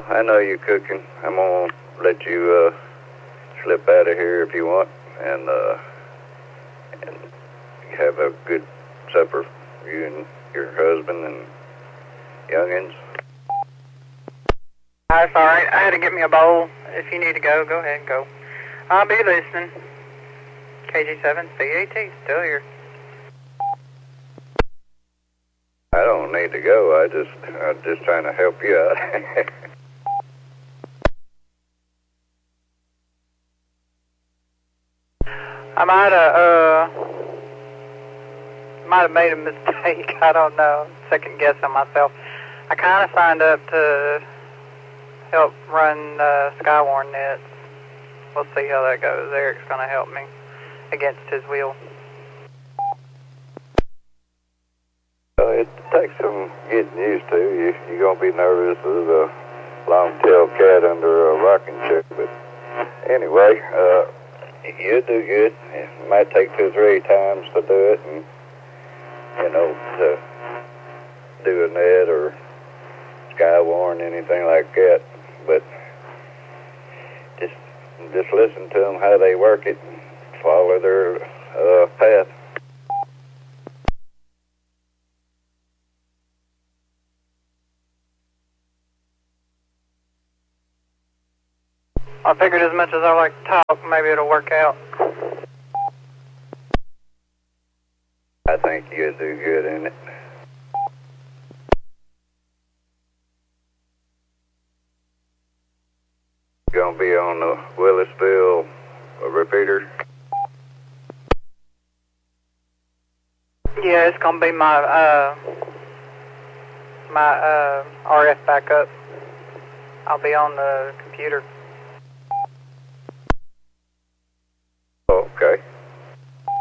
I know you're cooking. I'm gonna let you slip out of here if you want, and have a good supper, you and your husband and youngins. That's all right. I had to get me a bowl. If you need to go, go ahead and go. I'll be listening. KG7 CAT, still here. I don't need to go. I'm just trying to help you out. I might have made a mistake. I don't know. Second guessing myself. I kind of signed up to help run Skywarn nets. We'll see how that goes. Eric's going to help me against his will. It takes some getting used to. You're going to be nervous as a long-tailed cat under a rocking chair. But anyway, you'll do good. It might take 2 or 3 times to do it, and, to do a net or Skywarn, anything like that. But just listen to them, how they work it, follow their path. I figured as much as I like to talk, maybe it'll work out. I think you'll do good in it. Gonna be on the Willisville repeater? Yeah, it's gonna be my RF backup. I'll be on the computer.